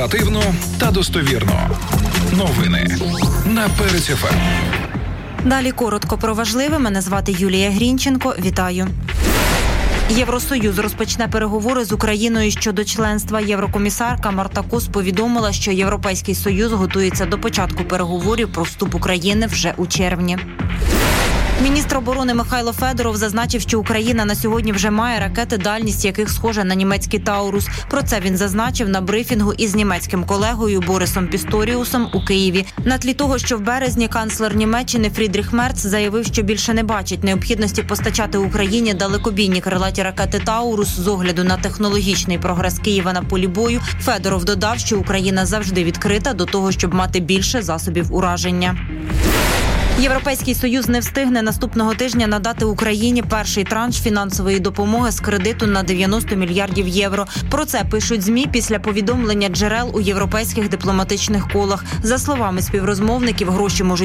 Оперативно та достовірно. Новини на Перець ФМ. Далі коротко про важливе. Мене звати Юлія Грінченко. Вітаю. Євросоюз розпочне переговори з Україною щодо членства. Єврокомісарка Марта Кос повідомила, що Європейський Союз готується до початку переговорів про вступ України вже у червні. Міністр оборони Михайло Федоров зазначив, що Україна на сьогодні вже має ракети, дальність яких схожа на німецький «Таурус». Про це він зазначив на брифінгу із німецьким колегою Борисом Пісторіусом у Києві. На тлі того, що в березні канцлер Німеччини Фрідріх Мерц заявив, що більше не бачить необхідності постачати Україні далекобійні крилаті ракети «Таурус» з огляду на технологічний прогрес Києва на полі бою, Федоров додав, що Україна завжди відкрита до того, щоб мати більше засобів ураження. Європейський Союз не встигне наступного тижня надати Україні перший транш фінансової допомоги з кредиту на 90 мільярдів євро. Про це пишуть ЗМІ після повідомлення джерел у європейських дипломатичних колах. За словами співрозмовників, гроші можуть